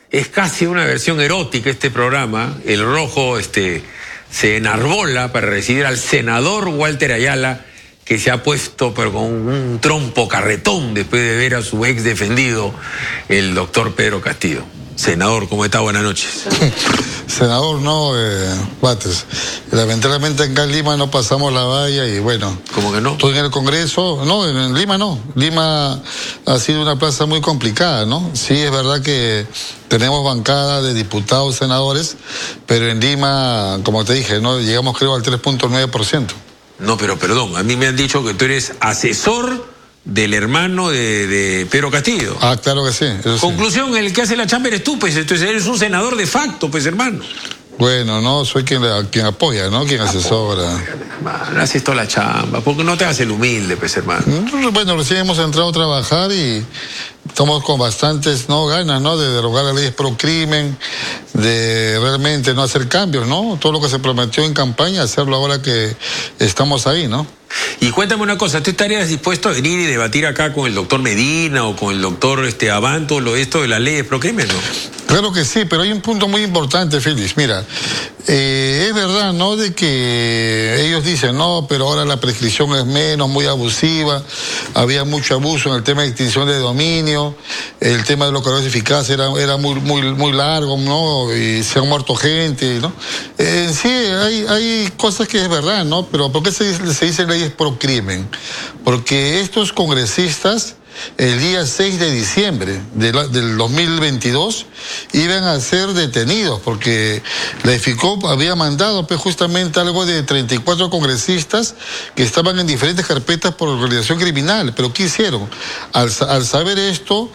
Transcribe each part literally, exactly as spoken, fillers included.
es casi una versión erótica este programa. El Rojo este, se enarbola para recibir al senador Walter Ayala, que se ha puesto pero con un trompo carretón después de ver a su ex defendido, el doctor Pedro Castillo. Senador, ¿cómo está? Buenas noches. Senador, no, eh, Bates. Lamentablemente acá en Lima no pasamos la valla y bueno. ¿Cómo que no? Tú en el Congreso, no, en Lima no. Lima ha sido una plaza muy complicada, ¿no? Sí, es verdad que tenemos bancada de diputados, senadores, pero en Lima, como te dije, no llegamos creo al tres punto nueve por ciento. No, pero perdón, a mí me han dicho que tú eres asesor del hermano de, de Pedro Castillo. Ah, claro que sí. Eso Conclusión, sí. el que hace la chamba eres tú, pues, entonces eres un senador de facto, pues, hermano. Bueno, no, soy quien, quien apoya, ¿no? Quien asesora. Hermano, haces toda la chamba, porque no te hagas el humilde, pues, hermano. Bueno, recién hemos entrado a trabajar y estamos con bastantes no ganas, ¿no? De derogar las leyes pro crimen, de realmente no hacer cambios, ¿no? Todo lo que se prometió en campaña, hacerlo ahora que estamos ahí, ¿no? Y cuéntame una cosa, ¿tú estarías dispuesto a venir y debatir acá con el doctor Medina o con el doctor este, Abanto lo esto de las leyes pro crimen, no? Claro que sí, pero hay un punto muy importante, Félix. Mira, eh, es verdad, ¿no? De que ellos dicen, no, pero ahora la prescripción es menos, muy abusiva, había mucho abuso en el tema de extinción de dominio, el tema de los cargos eficaces era, era muy, muy, muy largo, ¿no? Y se han muerto gente, ¿no? Eh, sí, hay, hay cosas que es verdad, ¿no? Pero ¿por qué se, se dicen leyes pro crimen? Porque estos congresistas, el día seis de diciembre de la, del dos mil veintidós iban a ser detenidos porque la EFICOP había mandado pues, justamente algo de treinta y cuatro congresistas que estaban en diferentes carpetas por organización criminal. Pero ¿qué hicieron? Al, al saber esto,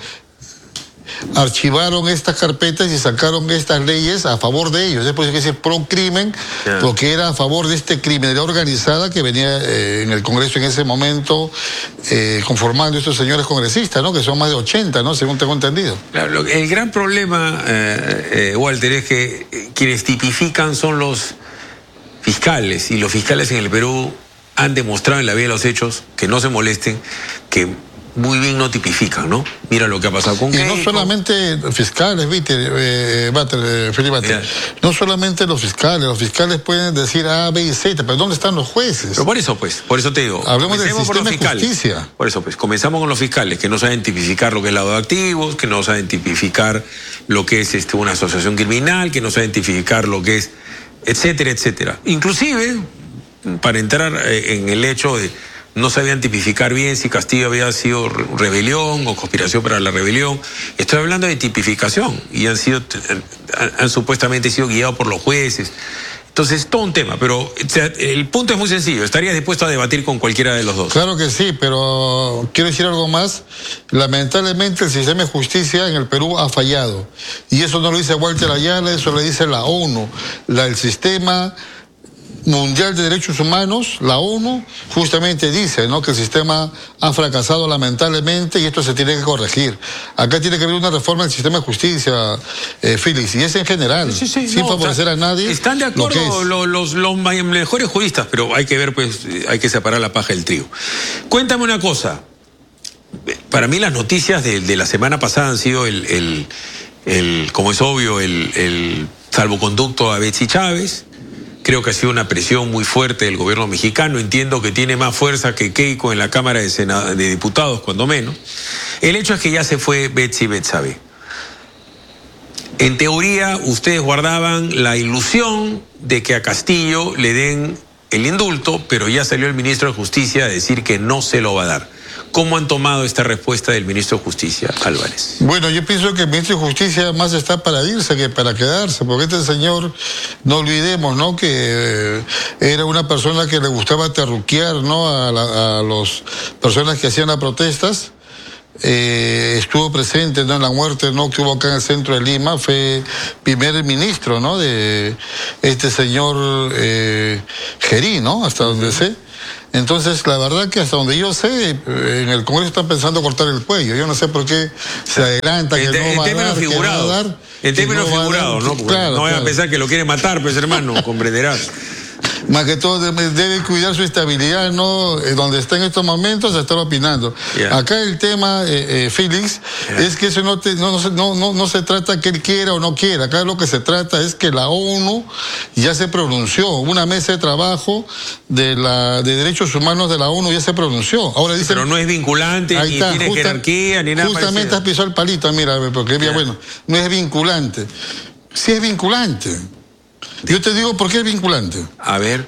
archivaron estas carpetas y sacaron estas leyes a favor de ellos. Después hay que decir pro crimen, yeah. Porque era a favor de este criminalidad organizada que venía eh, en el Congreso en ese momento eh, conformando estos señores congresistas, ¿no? Que son más de ochenta, ¿no? Según tengo entendido. Claro, el gran problema, eh, eh, Walter, es que quienes tipifican son los fiscales, y los fiscales en el Perú han demostrado en la vía de los hechos que no se molesten, que muy bien no tipifican, ¿no? Mira lo que ha pasado con Y Keiko. No solamente fiscales, ¿viste? Eh, Bater, eh, Felipe Bater. No solamente los fiscales, los fiscales pueden decir A, B y Z, pero ¿dónde están los jueces? Pero por eso, pues, por eso te digo. Hablemos del sistema de justicia. Por eso, pues, comenzamos con los fiscales, que no saben tipificar lo que es lavado de activos, que no saben tipificar lo que es este, una asociación criminal, que no saben tipificar lo que es, etcétera, etcétera. Inclusive, para entrar en el hecho de no sabían tipificar bien si Castillo había sido rebelión o conspiración para la rebelión. Estoy hablando de tipificación y han sido, han, han supuestamente sido guiados por los jueces. Entonces, todo un tema, pero o sea, el punto es muy sencillo. ¿Estarías dispuesto a debatir con cualquiera de los dos? Claro que sí, pero quiero decir algo más. Lamentablemente el sistema de justicia en el Perú ha fallado. Y eso no lo dice Walter Ayala, eso lo dice la ONU. La, el sistema Mundial de Derechos Humanos, la ONU, justamente dice, ¿no?, que el sistema ha fracasado lamentablemente y esto se tiene que corregir. Acá tiene que haber una reforma del sistema de justicia, eh, Félix, y es en general, sí, sí, sin no, favorecer o sea, a nadie. Están de acuerdo lo los, los, los mejores juristas, pero hay que ver, pues, hay que separar la paja del trigo. Cuéntame una cosa. Para mí las noticias de, de la semana pasada han sido el, el, el como es obvio, el, el salvoconducto a Betsy Chávez. Creo que ha sido una presión muy fuerte del gobierno mexicano. Entiendo que tiene más fuerza que Keiko en la Cámara de, Senado, de Diputados, cuando menos. El hecho es que ya se fue Betsy Betsabe. En teoría, ustedes guardaban la ilusión de que a Castillo le den el indulto, pero ya salió el ministro de Justicia a decir que no se lo va a dar. ¿Cómo han tomado esta respuesta del ministro de Justicia, Álvarez? Bueno, yo pienso que el ministro de Justicia más está para irse que para quedarse, porque este señor, no olvidemos, ¿no?, que eh, era una persona que le gustaba terruquear, ¿no?, a, la, a las personas que hacían las protestas. Eh, estuvo presente, ¿no?, en la muerte, ¿no?, que hubo acá en el centro de Lima. Fue primer ministro, ¿no?, de este señor eh, Gerí, ¿no?, hasta donde sé. Entonces, la verdad que hasta donde yo sé, en el Congreso están pensando cortar el cuello. Yo no sé por qué se adelanta, que no va a dar, que no va a dar. En términos figurados, ¿no? Claro, no vayan claro. a pensar que lo quiere matar, pues, hermano, comprenderás. más que todo debe, debe cuidar su estabilidad, ¿no? Eh, donde está en estos momentos, a estar opinando. Yeah. Acá el tema, eh, eh, Félix, yeah. es que eso no, te, no, no, no, no se trata que él quiera o no quiera. Acá lo que se trata es que la ONU ya se pronunció. Una mesa de trabajo de la de derechos humanos de la ONU ya se pronunció. Ahora dicen, pero no es vinculante, ni está, tiene justa, jerarquía, ni nada. Justamente has pisado el palito, mira, porque yeah. bueno, no es vinculante. Sí es vinculante. Yo te digo por qué es vinculante. A ver.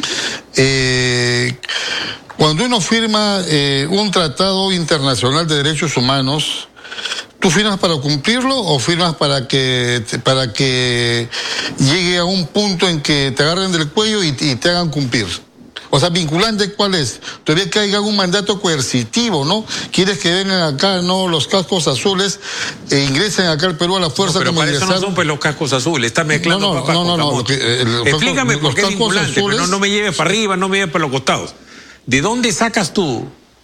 Eh, cuando uno firma eh, un tratado internacional de derechos humanos, ¿tú firmas para cumplirlo o firmas para que para que llegue a un punto en que te agarren del cuello y, y te hagan cumplir? O sea, vinculante, ¿cuál es? Todavía que haya un mandato coercitivo, ¿no? Quieres que vengan acá, ¿no? Los cascos azules e ingresen acá al Perú a la fuerza. No, pero como para eso no son pues los cascos azules, está mezclando no, no, papá no, no, no, lo que, eh, explícame los, por qué los es vinculante, azules, pero no, no me lleves para arriba, no me lleves para los costados. ¿De dónde sacas tú,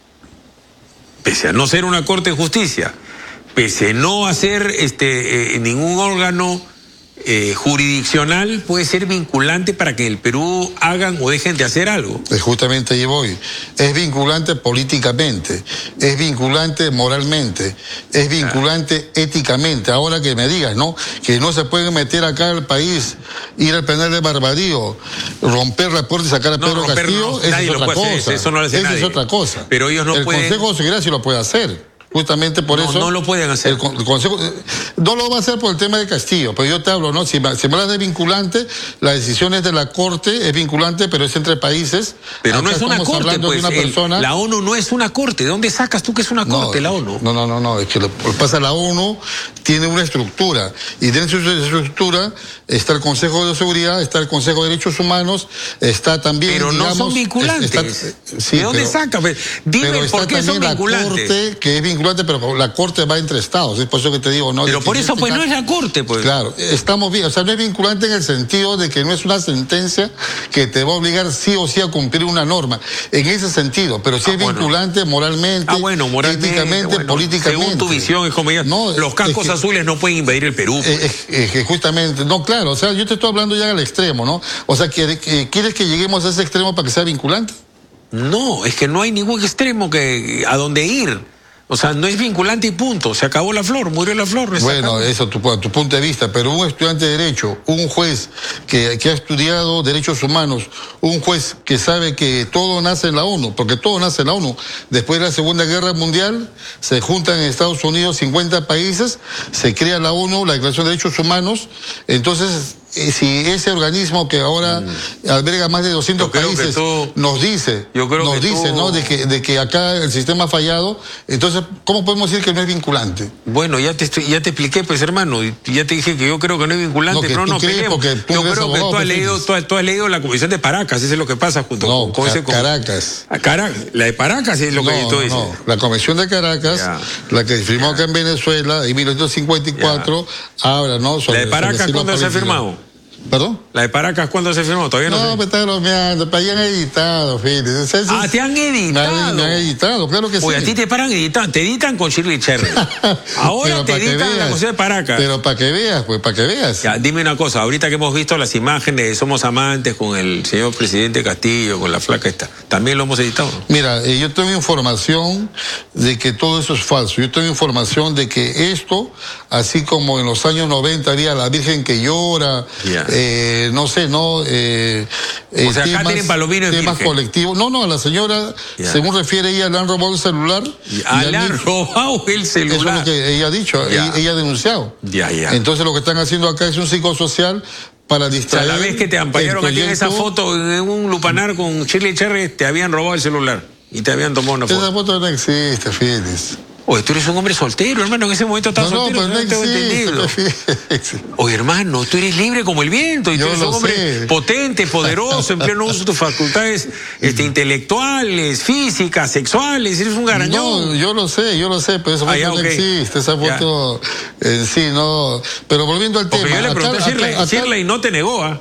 pese a no ser una corte de justicia, pese a no hacer este, eh, ningún órgano Eh, jurisdiccional, puede ser vinculante para que el Perú hagan o dejen de hacer algo? Es justamente ahí voy. Es vinculante políticamente, es vinculante moralmente, es vinculante ah. éticamente. Ahora que me digas, ¿no? Que no se pueden meter acá al país, ir al penal de Barbadío, romper la puerta y sacar a no, Pedro romper, Castillo, no, esa es otra cosa. Hacer, eso no lo hace esa nadie. es otra cosa. Pero ellos no el pueden... El Consejo de Seguridad sí lo puede hacer. Justamente por no, eso... No lo pueden hacer. El, el Consejo no lo va a hacer por el tema de Castillo, pero yo te hablo, ¿no? Si, si me hablas de vinculante, la decisión es de la Corte, es vinculante, pero es entre países. Pero acá no es una Corte, pues, de una persona. El, la ONU no es una Corte. ¿De dónde sacas tú que es una Corte, no, la ONU? No, no, no, no, es que lo que pasa, la ONU tiene una estructura, y dentro de esa estructura está el Consejo de Seguridad, está el Consejo de Derechos Humanos, está también, Pero digamos, no son vinculantes. Está, sí, ¿de dónde pero, sacas? Dime pero por qué son vinculantes. La Corte, que es vinculante, pero la Corte va entre estados, es por eso que te digo, ¿no? Pero por eso, pues, no es la Corte, pues. Claro, estamos bien, o sea, no es vinculante en el sentido de que no es una sentencia que te va a obligar sí o sí a cumplir una norma, en ese sentido, pero sí ah, es vinculante bueno. moralmente, ah, bueno, moralmente, éticamente, bueno, políticamente. Según tu visión, es como ya, no, los cascos es que, azules no pueden invadir el Perú. Pues. Es, es que justamente, no, claro, o sea, yo te estoy hablando ya al extremo, ¿no? O sea, ¿quieres que, ¿quieres que lleguemos a ese extremo para que sea vinculante? No, es que no hay ningún extremo que a donde ir. O sea, no es vinculante y punto. Se acabó la flor, murió la flor. Bueno, eso tu, tu punto de vista, pero un estudiante de Derecho, un juez que, que ha estudiado derechos humanos, un juez que sabe que todo nace en la ONU, porque todo nace en la ONU. Después de la Segunda Guerra Mundial, se juntan en Estados Unidos cincuenta países, se crea la ONU, la Declaración de Derechos Humanos, entonces... si ese organismo que ahora mm. alberga más de doscientos países tú, nos dice, yo creo nos que dice, tú... ¿no? De que, de que acá el sistema ha fallado, entonces, ¿cómo podemos decir que no es vinculante? Bueno, ya te estoy, ya te expliqué, pues, hermano, y ya te dije que yo creo que no es vinculante, no, pero no peleemos. Yo creo que tú has, leído, tú, tú has leído la Comisión de Paracas, eso es lo que pasa junto no, con, con ese... Caracas. A Caracas. La de Paracas es lo no, que tú dices. No, la Comisión de Caracas, ya. la que se firmó ya. acá en Venezuela en mil novecientos cincuenta y cuatro, ya. habla, ¿no? Sobre, ¿La de Paracas cuándo se ha firmado? ¿Perdón? ¿La de Paracas cuándo se firmó? Todavía no No, sé. me está bromeando, para allá han editado, Félix. ¿Sí? Ah, te han editado. Me han, me han editado, claro que Oye, sí. a ti te paran editando, te editan con Shirley Cherry. Ahora te editan la Comisión de Paracas. Pero para que veas, pues, para que veas. Ya, dime una cosa, ahorita que hemos visto las imágenes de Somos Amantes con el señor presidente Castillo, con la flaca esta, ¿también lo hemos editado? Mira, eh, yo tengo información de que todo eso es falso. Yo tengo información de que esto, así como en los años noventa había la Virgen que llora, yeah. eh, no sé, ¿no? Eh, o sea, temas, acá tienen palomino en temas colectivos. No, no, a la señora, yeah. según refiere ella, le han robado el celular. Ah, le han robado el celular. Eso es lo que ella ha dicho, yeah. ella, ella ha denunciado. Ya, yeah, ya. Yeah. Entonces lo que están haciendo acá es un psicosocial para distraer. O sea, la vez que te ampallaron aquí en esa foto, en un lupanar con Shirley Cherry, te habían robado el celular y te habían tomado una foto. Esa foto no existe, Félix. Oye, tú eres un hombre soltero, hermano, en ese momento estás no, soltero, no, no, no tengo existe, entendido. Oye, hermano, tú eres libre como el viento, y tú Yo eres un hombre sé. potente, poderoso, en pleno uso de tus facultades este, intelectuales, físicas, sexuales, eres un garañón. No, yo lo sé, yo lo sé, pero esa foto ah, ya, no okay. existe, esa foto ya. en sí, no. Pero volviendo al Porque tema. yo le pregunté a Shirley, acá, Shirley no te negó, ¿ah? ¿eh?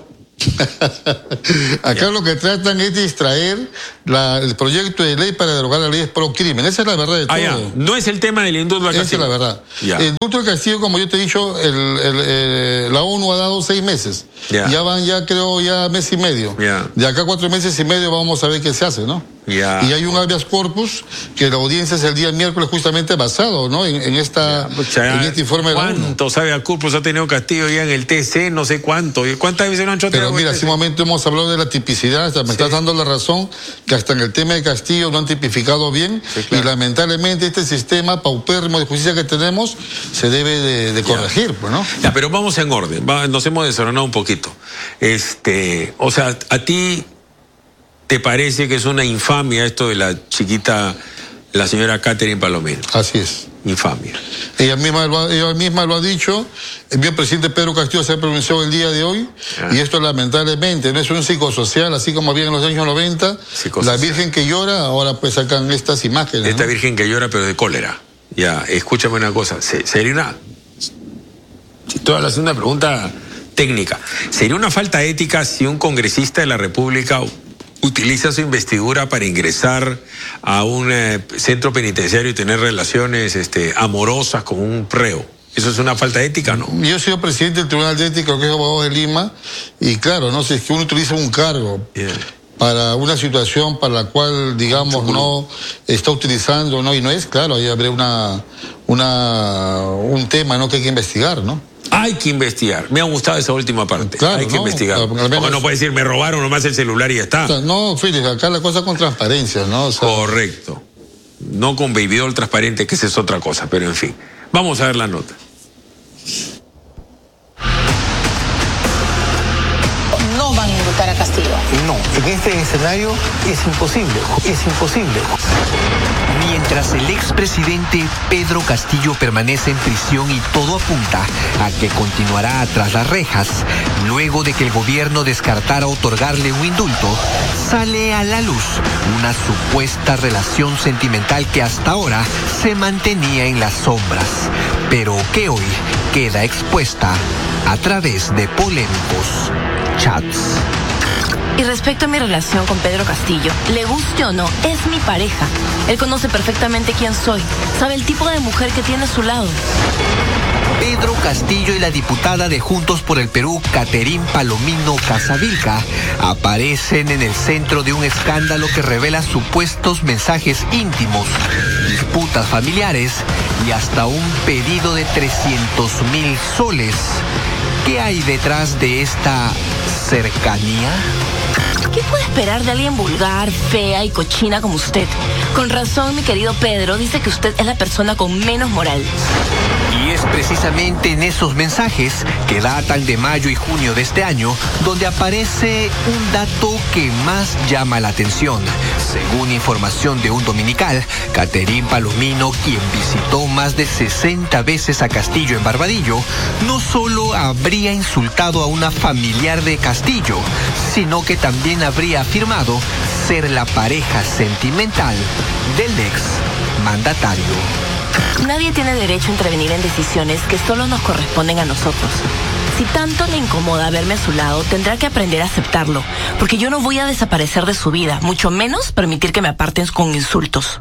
Acá ya. lo que tratan es distraer la, el proyecto de ley para derogar la ley pro crimen. Esa es la verdad de todo. Ah, ya. No es el tema del indulto al Esa Castillo. es la verdad. Ya. El indulto al Castillo, como yo te he dicho, el, el, eh, la ONU ha dado seis meses. Ya. Ya van, ya creo, ya mes y medio. Ya. De acá a cuatro meses y medio vamos a ver qué se hace, ¿no? Ya. Y hay un habeas corpus que la audiencia es el día miércoles justamente basado, ¿no? En, en esta, Pucha, en este informe de la ONU. ¿cuánto sabe a corpus ha tenido Castillo ya en el T C? No sé cuánto. ¿Cuántas veces lo han choteado? Pero mira, hace un momento hemos hablado de la tipicidad, hasta me Sí. estás dando la razón, que hasta en el tema de Castillo no han tipificado bien, Sí, claro. y lamentablemente este sistema paupérrimo de justicia que tenemos se debe de, de corregir, pues, ¿no? Ya, pero vamos en orden. Va, nos hemos desordenado un poquito. Este, o sea, a ti te parece que es una infamia esto de la chiquita, la señora Catherine Palomino. Así es. Infamia. Ella misma, lo ha, ella misma lo ha dicho, el mismo presidente Pedro Castillo se ha pronunciado el día de hoy, Ah. y esto lamentablemente no es un psicosocial, así como había en los años noventa, Psicosocial. la Virgen que llora, ahora pues sacan estas imágenes. Esta ¿no? virgen que llora pero de cólera. Ya, escúchame una cosa. Se- Sería una... Estoy haciendo una pregunta técnica. ¿Sería una falta ética si un congresista de la República utiliza su investidura para ingresar a un eh, centro penitenciario y tener relaciones este, amorosas con un reo? ¿Eso es una falta ética, no? Yo he sido presidente del Tribunal de Ética, que es abogado de Lima, y claro, no sé, si es que uno utiliza un cargo Yeah. para una situación para la cual, digamos, no está utilizando, ¿no? Y no es, claro, ahí habría una, una, un tema, ¿no? Que hay que investigar, ¿no? Hay que investigar. Me ha gustado esa última parte. Claro, hay que no, investigar. al menos- Porque no puede decir, me robaron nomás el celular y ya está. O sea, no, Félix, acá la cosa con transparencia, ¿no? O sea, Correcto. No con bebidor transparente, que esa es otra cosa, pero en fin. Vamos a ver la nota. No van a indultar a Castillo. No, en este escenario es imposible, es imposible. Mientras el expresidente Pedro Castillo permanece en prisión y todo apunta a que continuará tras las rejas, luego de que el gobierno descartara otorgarle un indulto, sale a la luz una supuesta relación sentimental que hasta ahora se mantenía en las sombras, pero que hoy queda expuesta a través de polémicos chats. Y respecto a mi relación con Pedro Castillo, le guste o no, es mi pareja. Él conoce perfectamente quién soy, sabe el tipo de mujer que tiene a su lado. Pedro Castillo y la diputada de Juntos por el Perú, Catherine Palomino Casavilca, aparecen en el centro de un escándalo que revela supuestos mensajes íntimos, disputas familiares y hasta un pedido de trescientos mil soles. ¿Qué hay detrás de esta cercanía? ¿Qué puede esperar de alguien vulgar, fea y cochina como usted? Con razón, mi querido Pedro dice que usted es la persona con menos moral. Y es precisamente en esos mensajes, que datan de mayo y junio de este año, donde aparece un dato que más llama la atención. Según información de un dominical, Catherine Palomino, quien visitó más de sesenta veces a Castillo en Barbadillo, no solo habría insultado a una familiar de Castillo, sino que también habría afirmado ser la pareja sentimental del ex mandatario. Nadie tiene derecho a intervenir en decisiones que solo nos corresponden a nosotros. Si tanto le incomoda verme a su lado, tendrá que aprender a aceptarlo, porque yo no voy a desaparecer de su vida, mucho menos permitir que me aparten con insultos.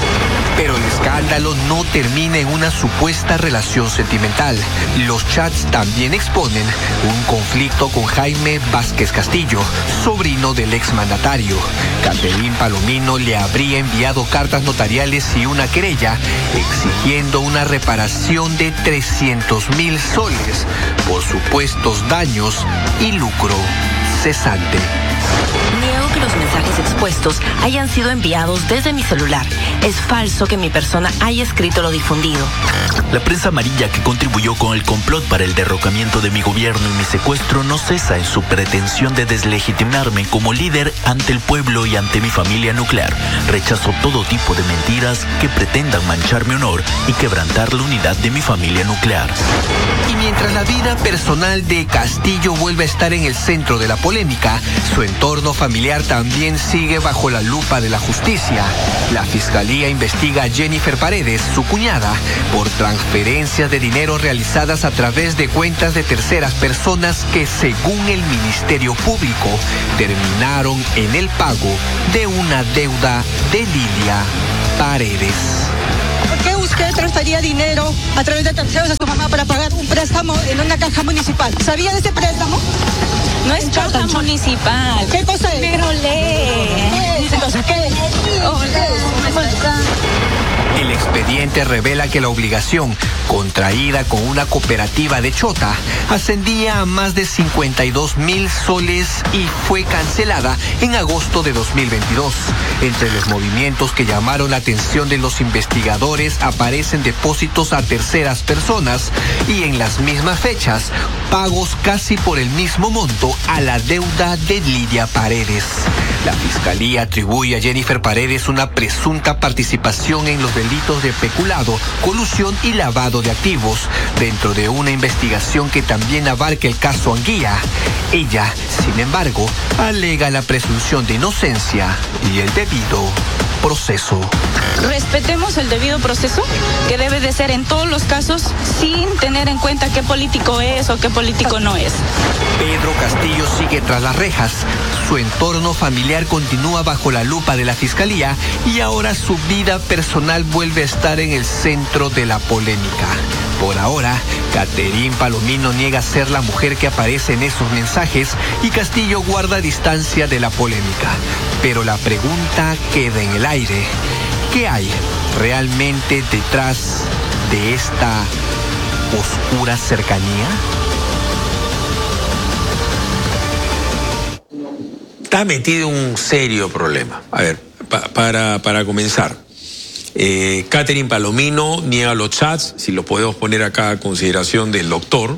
Pero el escándalo no termina en una supuesta relación sentimental. Los chats también exponen un conflicto con Jaime Vázquez Castillo, sobrino del exmandatario. Catherine Palomino le habría enviado cartas notariales y una querella exigiendo una reparación de trescientos mil soles por supuestos daños y lucro cesante. Niego que los mensajes expuestos hayan sido enviados desde mi celular. Es falso que mi persona haya escrito lo difundido. La prensa amarilla que contribuyó con el complot para el derrocamiento de mi gobierno y mi secuestro no cesa en su pretensión de deslegitimarme como líder ante el pueblo y ante mi familia nuclear. Rechazo todo tipo de mentiras que pretendan manchar mi honor y quebrantar la unidad de mi familia nuclear. Y mientras la vida personal de Castillo vuelve a estar en el centro de la polémica, su entorno familiar también también sigue bajo la lupa de la justicia. La fiscalía investiga a Jennifer Paredes, su cuñada, por transferencias de dinero realizadas a través de cuentas de terceras personas que, según el Ministerio Público, terminaron en el pago de una deuda de Lilia Paredes. ¿Por qué usted transfería dinero a través de terceros a su mamá para pagar un préstamo en una caja municipal? ¿Sabía de ese préstamo? No es caja municipal. ¿Qué cosa es? Pero lee. ¿Qué es? Entonces, ¿qué es? Oh, El expediente revela que la obligación, contraída con una cooperativa de Chota, ascendía a más de cincuenta y dos mil soles y fue cancelada en agosto de dos mil veintidós. Entre los movimientos que llamaron la atención de los investigadores aparecen depósitos a terceras personas y en las mismas fechas, pagos casi por el mismo monto a la deuda de Lilia Paredes. La Fiscalía atribuye a Jennifer Paredes una presunta participación en los delitos de peculado, colusión y lavado de activos, dentro de una investigación que también abarca el caso Anguía. Ella, sin embargo, alega la presunción de inocencia y el debido proceso. Respetemos el debido proceso, que debe de ser en todos los casos, sin tener en cuenta qué político es o qué político no es. Pedro Castillo sigue tras las rejas. Su entorno familiar continúa bajo la lupa de la Fiscalía y ahora su vida personal vuelve a estar en el centro de la polémica. Por ahora, Catherine Palomino niega ser la mujer que aparece en esos mensajes y Castillo guarda distancia de la polémica. Pero la pregunta queda en el aire. ¿Qué hay realmente detrás de esta oscura cercanía? Está metido en un serio problema. A ver, pa para, para comenzar, eh, Catherine Palomino niega los chats, si lo podemos poner acá a consideración del doctor,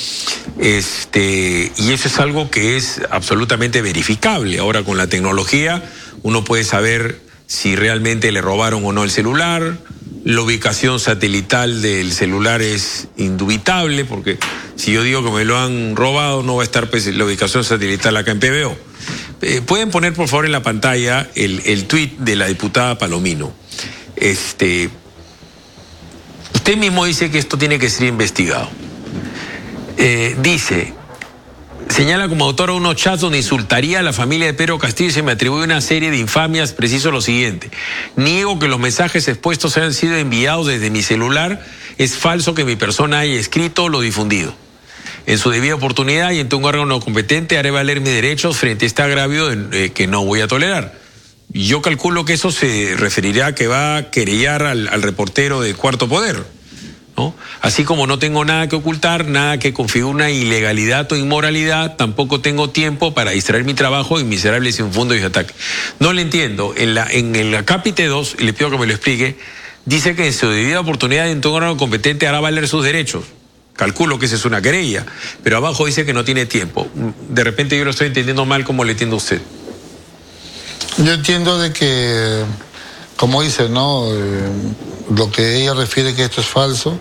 este, y eso es algo que es absolutamente verificable. Ahora con la tecnología uno puede saber si realmente le robaron o no el celular. La ubicación satelital del celular es indubitable, porque si yo digo que me lo han robado, no va a estar pues, la ubicación satelital acá en P B O. Eh, Pueden poner por favor en la pantalla el, el tuit de la diputada Palomino. Este, usted mismo dice que esto tiene que ser investigado. Eh, dice, señala como autora unos chats donde insultaría a la familia de Pedro Castillo y se me atribuye una serie de infamias. Preciso lo siguiente: niego que los mensajes expuestos hayan sido enviados desde mi celular. Es falso que mi persona haya escrito o lo difundido. En su debida oportunidad y ante un órgano competente haré valer mis derechos frente a este agravio eh, que no voy a tolerar. Yo calculo que eso se referirá a que va a querellar al, al reportero de Cuarto Poder, ¿no? Así como no tengo nada que ocultar, nada que configure una ilegalidad o inmoralidad, tampoco tengo tiempo para distraer mi trabajo en miserables infundos y ataques. No le entiendo. En la en el acápite dos, y le pido que me lo explique, dice que en su debida oportunidad y en un órgano competente hará valer sus derechos. Calculo que esa es una querella, pero abajo dice que no tiene tiempo. De repente yo lo estoy entendiendo mal, ¿cómo le entiende usted? Yo entiendo de que, como dice, ¿no? Eh, lo que ella refiere que esto es falso,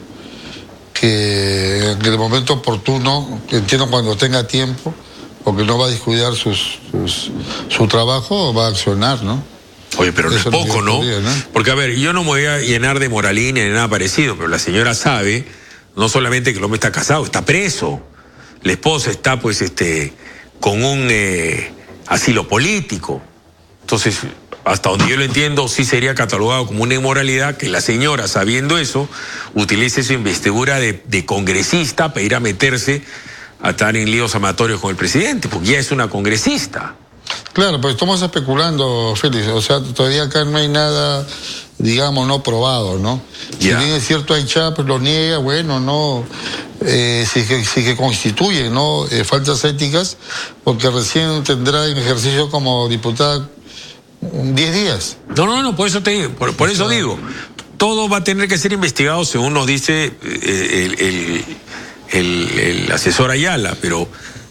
que en el momento oportuno, entiendo cuando tenga tiempo, porque no va a descuidar sus, sus, su trabajo, va a accionar, ¿no? Oye, pero no es poco, ¿no? Podría, ¿no? Porque, a ver, yo no me voy a llenar de moralina ni nada parecido, pero la señora sabe, no solamente que el hombre está casado, está preso. La esposa está, pues, este, con un eh, asilo político. Entonces, hasta donde yo lo entiendo, sí sería catalogado como una inmoralidad que la señora, sabiendo eso, utilice su investidura de, de congresista para ir a meterse a estar en líos amatorios con el presidente, porque ya es una congresista. Claro, pero estamos especulando, Félix. O sea, todavía acá no hay nada, digamos, no probado, ¿no? Yeah. Si bien es cierto, hay chap, lo niega, bueno, no. Eh, si, que, si que constituye, ¿no? Eh, faltas éticas, porque recién tendrá en ejercicio como diputada diez días. No, no, no, por eso te digo, por, por eso digo, todo va a tener que ser investigado según nos dice eh, el, el, el, el asesor Ayala, pero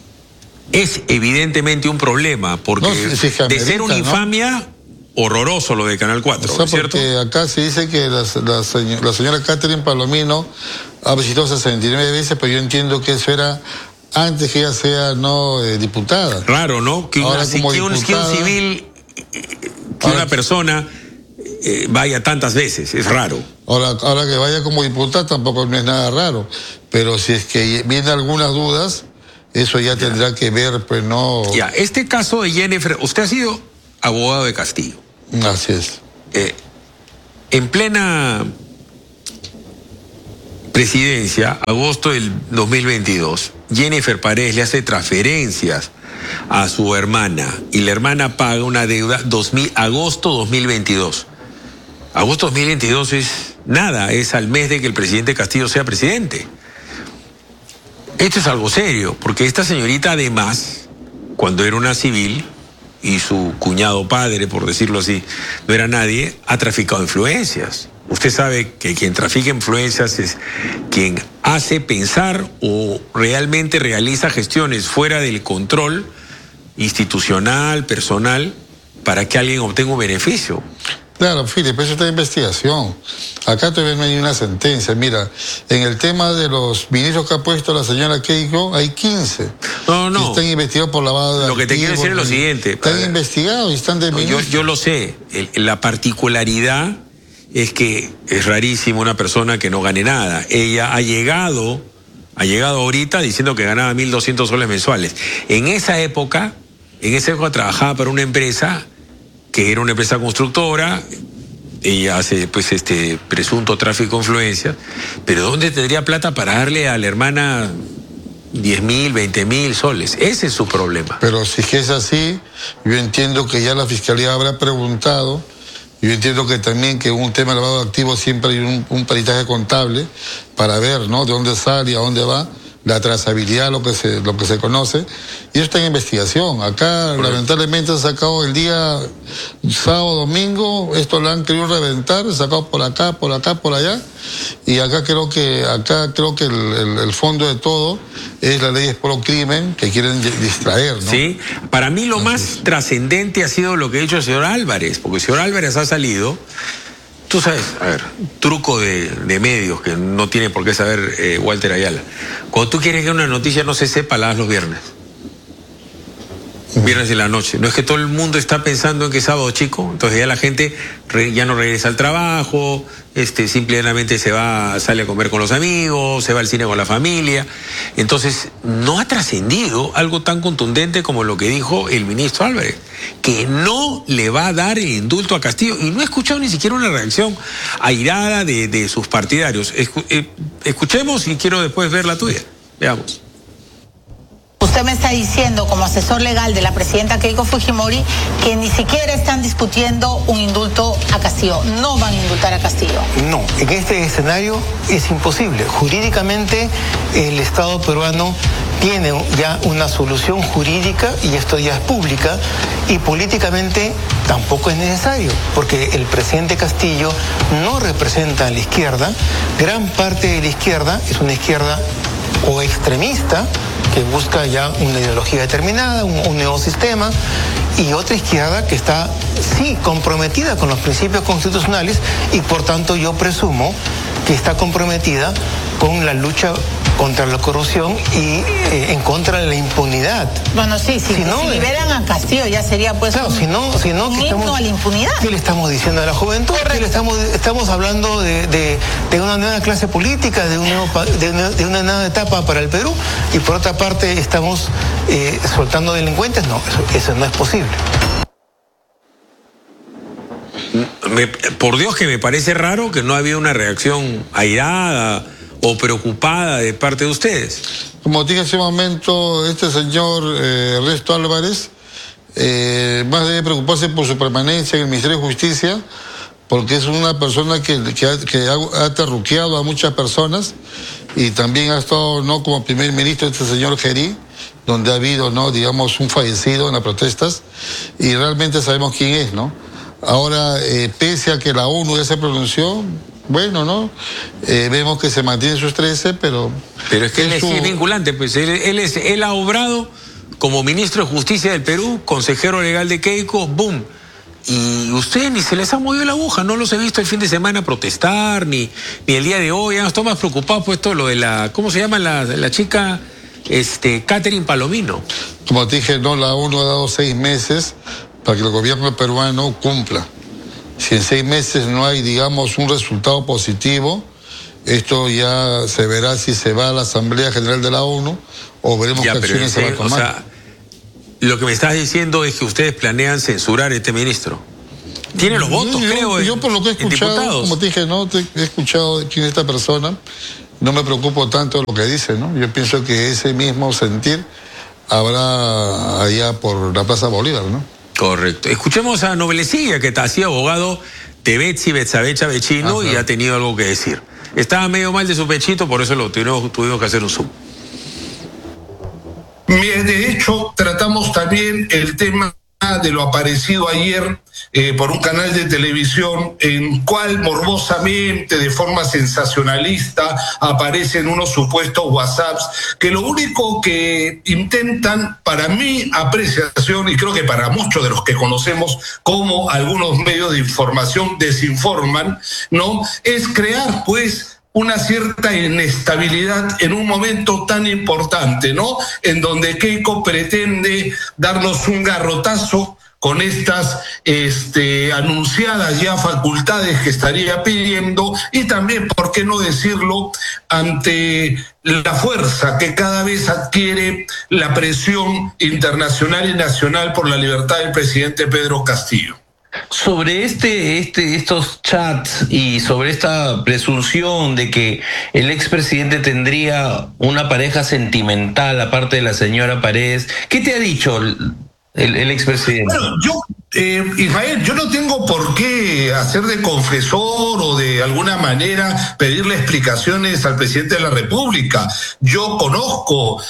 es evidentemente un problema, porque no, si, si amerita, de ser una infamia, ¿no? Horroroso lo de Canal cuatro, o sea, ¿cierto? Porque acá se dice que la, la, señora, la señora Catherine Palomino ha visitado sesenta y nueve veces, pero yo entiendo que eso era antes que ella sea no eh, diputada. Raro, ¿no? Que, una, como que, un, diputada, que un civil, que ahora, una persona eh, vaya tantas veces, es raro. Ahora, ahora que vaya como diputada tampoco no es nada raro, pero si es que vienen algunas dudas, eso ya, ya tendrá que ver, pues no... Ya, este caso de Jennifer, usted ha sido abogado de Castillo. Así es. Eh, en plena presidencia, agosto del dos mil veintidós, Jennifer Paredes le hace transferencias a su hermana y la hermana paga una deuda dos mil, agosto dos mil veintidós. Agosto dos mil veintidós es nada, es al mes de que el presidente Castillo sea presidente. Esto es algo serio, porque esta señorita además, cuando era una civil, y su cuñado padre, por decirlo así, no era nadie, ha traficado influencias. Usted sabe que quien trafica influencias es quien hace pensar o realmente realiza gestiones fuera del control institucional, personal, para que alguien obtenga un beneficio. Claro, Filipe, eso está en investigación. Acá todavía no hay una sentencia. Mira, en el tema de los ministros que ha puesto la señora Keiko, hay quince. No, no. Están investigados por lavado de Lo que te quiero decir es lo siguiente. Están investigados y están de yo, yo lo sé. El, la particularidad es que es rarísimo una persona que no gane nada. Ella ha llegado, ha llegado ahorita diciendo que ganaba mil doscientos soles mensuales. En esa época, en esa época trabajaba para una empresa que era una empresa constructora. Ella hace pues este presunto tráfico de influencias, pero ¿dónde tendría plata para darle a la hermana diez mil, veinte mil soles? Ese es su problema. Pero si es así, yo entiendo que ya la fiscalía habrá preguntado, yo entiendo que también que un tema de lavado de activos siempre hay un, un peritaje contable para ver, ¿no?, de dónde sale y a dónde va, la trazabilidad, lo que se, lo que se conoce, y eso está en investigación. Acá, Por lamentablemente, se ha sacado el día sábado, domingo, esto lo han querido reventar, sacado por acá, por acá, por allá, y acá creo que, acá creo que el, el, el fondo de todo es la ley de pro crimen que quieren distraer, ¿no? Sí, para mí lo Así más es. trascendente ha sido lo que ha hecho el señor Álvarez, porque el señor Álvarez ha salido. Tú sabes, a ver, truco de, de medios que no tiene por qué saber eh, Walter Ayala. Cuando tú quieres que una noticia no se sepa, la das los viernes. Viernes de la noche. No es que todo el mundo está pensando en que es sábado, chico. Entonces ya la gente re, ya no regresa al trabajo, este, simplemente se va, sale a comer con los amigos, se va al cine con la familia. Entonces no ha trascendido algo tan contundente como lo que dijo el ministro Álvarez, que no le va a dar el indulto a Castillo. Y no he escuchado ni siquiera una reacción airada de, de sus partidarios. Escu eh, escuchemos y quiero después ver la tuya. Veamos. Usted me está diciendo, como asesor legal de la presidenta Keiko Fujimori, que ni siquiera están discutiendo un indulto a Castillo. No van a indultar a Castillo. No, en este escenario es imposible. Jurídicamente, el Estado peruano tiene ya una solución jurídica y esto ya es pública, y políticamente tampoco es necesario, porque el presidente Castillo no representa a la izquierda. Gran parte de la izquierda es una izquierda o extremista, que busca ya una ideología determinada, un, un nuevo sistema, y otra izquierda que está, sí, comprometida con los principios constitucionales, y por tanto yo presumo que está comprometida con la lucha contra la corrupción y eh, en contra de la impunidad. Bueno, sí, sí, si, no, si liberan a Castillo ya sería pues claro, un, si no, si no, un que himno estamos, a la impunidad. ¿Qué le estamos diciendo a la juventud? ¿Qué le estamos, estamos hablando de, de, de una nueva clase política, de, un nuevo, de, una, de una nueva etapa para el Perú, y por otra parte estamos eh, soltando delincuentes? No, eso, eso no es posible. Me, por Dios que me parece raro que no ha habido una reacción airada o preocupada de parte de ustedes. Como dije hace un momento, este señor eh, Ernesto Álvarez eh, más debe preocuparse por su permanencia en el Ministerio de Justicia, porque es una persona que, que, ha, que ha, ha terruqueado a muchas personas, y también ha estado, ¿no?, como primer ministro este señor Gerí, donde ha habido, ¿no?, digamos, un fallecido en las protestas, y realmente sabemos quién es, ¿no? Ahora, eh, pese a que la ONU ya se pronunció, bueno, ¿no? Eh, vemos que se mantiene sus trece, pero... Pero es que él es su... vinculante, pues él, él, es, él ha obrado como ministro de Justicia del Perú, consejero legal de Keiko, boom. Y ustedes ni se les ha movido la aguja, no los he visto el fin de semana protestar, ni, ni el día de hoy, ya no están más preocupados, pues todo lo de la... ¿Cómo se llama la, la chica este, Catherine Palomino. Como te dije, no, la ONU ha dado seis meses para que el gobierno peruano cumpla. Si en seis meses no hay, digamos, un resultado positivo, esto ya se verá si se va a la Asamblea General de la ONU o veremos ya, qué acciones se va a tomar. O sea, lo que me estás diciendo es que ustedes planean censurar a este ministro. Tiene los votos, yo, creo, Yo en, por lo que he escuchado, como te dije, no te, he escuchado quién es esta persona, no me preocupo tanto de lo que dice, ¿no? Yo pienso que ese mismo sentir habrá allá por la Plaza Bolívar, ¿no? Correcto. Escuchemos a Noblecilla, que ha sido abogado de Betsy Betsabe Chavechino y ha tenido algo que decir. Estaba medio mal de su pechito, por eso lo tuvimos, tuvimos que hacer un zoom. De hecho, tratamos también el tema de lo aparecido ayer eh, por un canal de televisión en cual morbosamente, de forma sensacionalista, aparecen unos supuestos WhatsApps que lo único que intentan, para mi apreciación, y creo que para muchos de los que conocemos cómo algunos medios de información desinforman, ¿no?, es crear, pues, una cierta inestabilidad en un momento tan importante, ¿no?, en donde Keiko pretende darnos un garrotazo con estas este, anunciadas ya facultades que estaría pidiendo, y también, ¿por qué no decirlo?, ante la fuerza que cada vez adquiere la presión internacional y nacional por la libertad del presidente Pedro Castillo. Sobre este, este, estos chats y sobre esta presunción de que el expresidente tendría una pareja sentimental aparte de la señora Paredes, ¿qué te ha dicho el, el, el expresidente? Bueno, yo, eh, Ismael, yo no tengo por qué hacer de confesor o de alguna manera pedirle explicaciones al presidente de la República. Yo conozco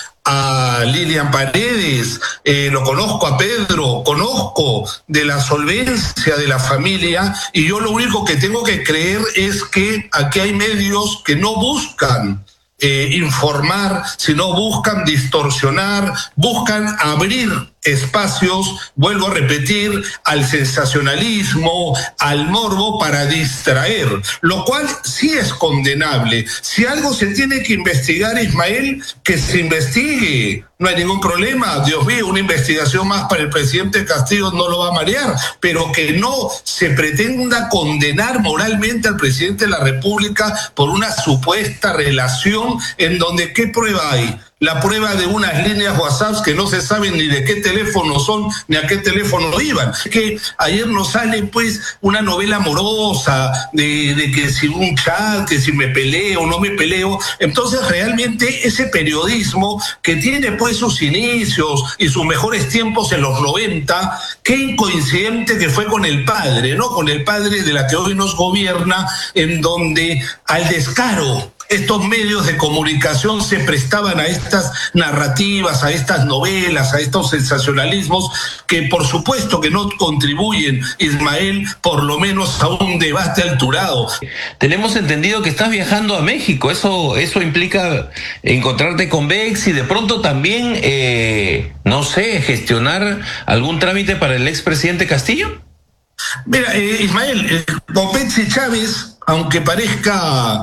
a Lilian Paredes, eh, lo conozco a Pedro, conozco de la solvencia de la familia, y yo lo único que tengo que creer es que aquí hay medios que no buscan eh, informar, sino buscan distorsionar, buscan abrir espacios, vuelvo a repetir, al sensacionalismo, al morbo, para distraer, lo cual sí es condenable. Si algo se tiene que investigar, Ismael, que se investigue, no hay ningún problema. Dios mío, una investigación más para el presidente Castillo no lo va a marear, pero que no se pretenda condenar moralmente al presidente de la República por una supuesta relación en donde, ¿qué prueba hay? La prueba de unas líneas WhatsApp que no se saben ni de qué teléfono son ni a qué teléfono iban. Que ayer nos sale pues una novela amorosa de, de que si un chat, que si me peleo o no me peleo. Entonces realmente ese periodismo que tiene pues sus inicios y sus mejores tiempos en los noventa, qué coincidente que fue con el padre, ¿no? Con el padre de la que hoy nos gobierna, en donde al descaro estos medios de comunicación se prestaban a estas narrativas, a estas novelas, a estos sensacionalismos que por supuesto que no contribuyen, Ismael, por lo menos a un debate alturado. Tenemos entendido que estás viajando a México, eso, eso implica encontrarte con Betsy y de pronto también, eh, no sé, gestionar algún trámite para el expresidente Castillo. Mira, eh, Ismael, eh, con Betsy Chávez, aunque parezca,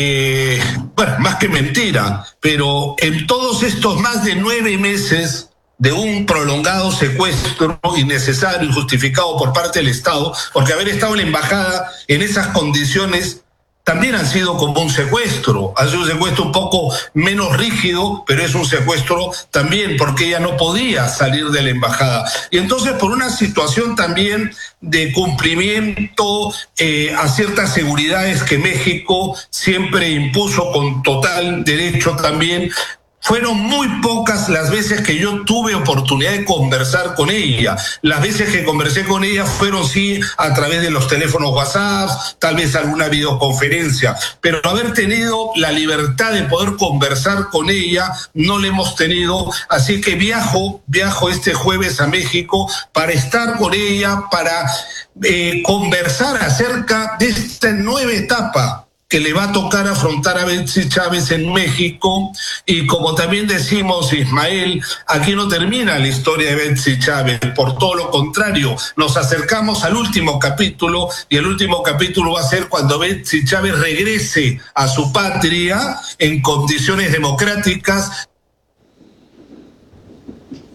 eh, bueno, más que mentira, pero en todos estos más de nueve meses de un prolongado secuestro innecesario y justificado por parte del Estado, porque haber estado en la embajada en esas condiciones también han sido como un secuestro. Ha sido un secuestro un poco menos rígido, pero es un secuestro también porque ella no podía salir de la embajada. Y entonces, por una situación también de cumplimiento eh, a ciertas seguridades que México siempre impuso con total derecho también, fueron muy pocas las veces que yo tuve oportunidad de conversar con ella. Las veces que conversé con ella fueron sí a través de los teléfonos WhatsApp, tal vez alguna videoconferencia, pero haber tenido la libertad de poder conversar con ella no la hemos tenido, así que viajo, viajo este jueves a México para estar con ella, para eh, conversar acerca de esta nueva etapa que le va a tocar afrontar a Betsy Chávez en México. Y como también decimos, Ismael, aquí no termina la historia de Betsy Chávez, por todo lo contrario, nos acercamos al último capítulo, y el último capítulo va a ser cuando Betsy Chávez regrese a su patria en condiciones democráticas.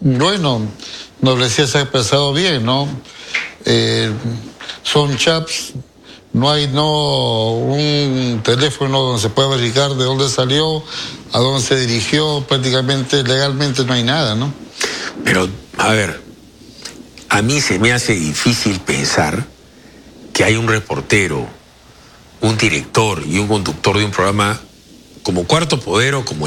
Bueno, Noblecía se ha expresado bien, ¿no? Eh, son chats, no hay no un teléfono donde se pueda verificar de dónde salió, a dónde se dirigió, prácticamente legalmente no hay nada, ¿no? Pero, a ver, a mí se me hace difícil pensar que hay un reportero, un director y un conductor de un programa como Cuarto Poder o como